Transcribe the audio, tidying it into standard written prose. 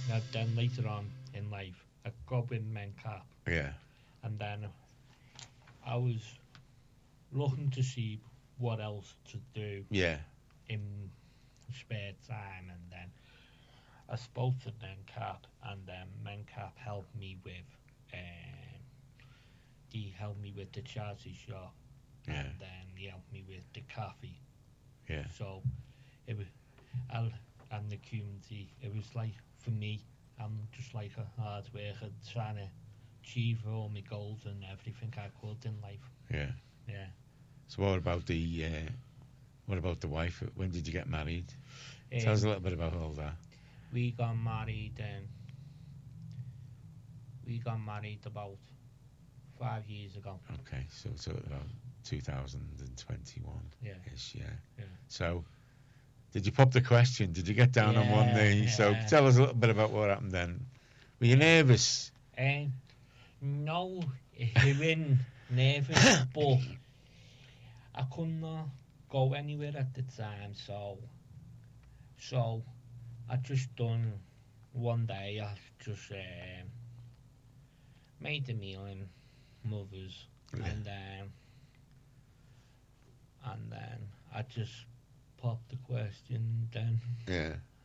then later on in life, I got with men cap, Yeah. and then I was looking to see what else to do Yeah. in spare time, and then I spoke to Mencap, and then Mencap helped me with, he helped me with the charity shop, Yeah. and then he helped me with the coffee. Yeah. So it was, I, and the community. It was like for me, I'm just like a hard worker trying to achieve all my goals and everything I could in life. Yeah. Yeah. So what about the wife? When did you get married? Tell us a little bit about all that. We got married, and we got married about 5 years ago. Okay, so about 2021 Yeah. ish, yeah. Yeah. So, did you pop the question? Did you get down on one knee? So, Yeah. tell us a little bit about what happened then. Were you nervous? No, he wasn't nervous, but I could not go anywhere at the time, so I just done one day. I just made a meal in mother's, Yeah. and then I just popped the question. Then Yeah.